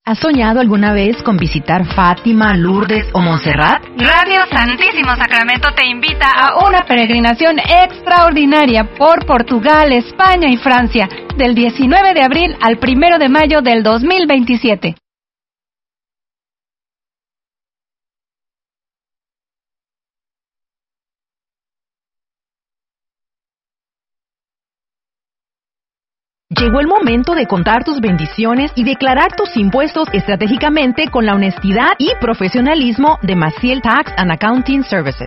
¿Has soñado alguna vez con visitar Fátima, Lourdes o Montserrat? Radio Santísimo Sacramento te invita a una peregrinación extraordinaria por Portugal, España y Francia, del 19 de abril al 1 de mayo del 2027. Llegó el momento de contar tus bendiciones y declarar tus impuestos estratégicamente con la honestidad y profesionalismo de Maciel Tax and Accounting Services.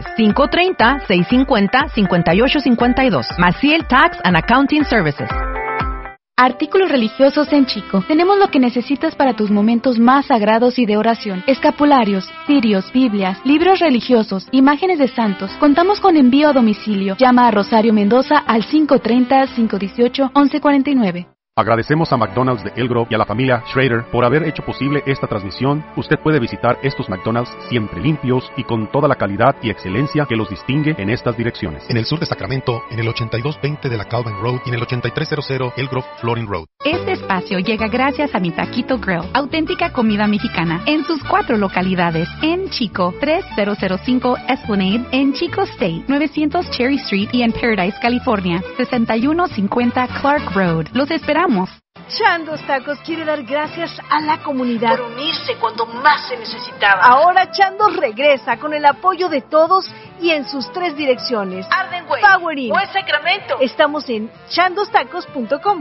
530-650-5852. Maciel Tax and Accounting Services. Artículos religiosos en Chico. Tenemos lo que necesitas para tus momentos más sagrados y de oración. Escapularios, cirios, Biblias, libros religiosos, imágenes de santos. Contamos con envío a domicilio. Llama a Rosario Mendoza al 530-518-1149. Agradecemos a McDonald's de El Grove y a la familia Schrader por haber hecho posible esta transmisión. Usted puede visitar estos McDonald's siempre limpios y con toda la calidad y excelencia que los distingue en estas direcciones. En el sur de Sacramento, en el 8220 de la Calvin Road y en el 8300 El Grove Flooring Road. Este espacio llega gracias a Mi Taquito Grill, auténtica comida mexicana, en sus 4 localidades, en Chico, 3005 Esplanade, en Chico State, 900 Cherry Street y en Paradise, California, 6150 Clark Road. Los esperamos. Chandos Tacos quiere dar gracias a la comunidad por unirse cuando más se necesitaba. Ahora Chandos regresa con el apoyo de todos y en sus 3 direcciones: Ardenway, Power Inn o en Sacramento. Estamos en chandostacos.com.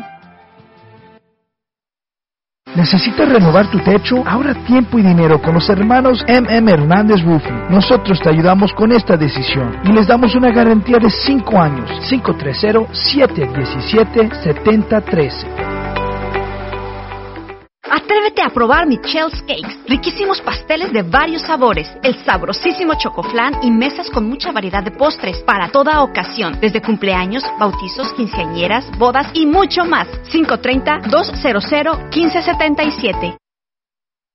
¿Necesitas renovar tu techo? Ahorra tiempo y dinero con los hermanos M.M. Hernández Roofing. Nosotros te ayudamos con esta decisión y les damos una garantía de 5 años. 530-717-7013. Atrévete a probar Michelle's Cakes, riquísimos pasteles de varios sabores, el sabrosísimo chocoflan y mesas con mucha variedad de postres para toda ocasión, desde cumpleaños, bautizos, quinceañeras, bodas y mucho más. 530-200-1577.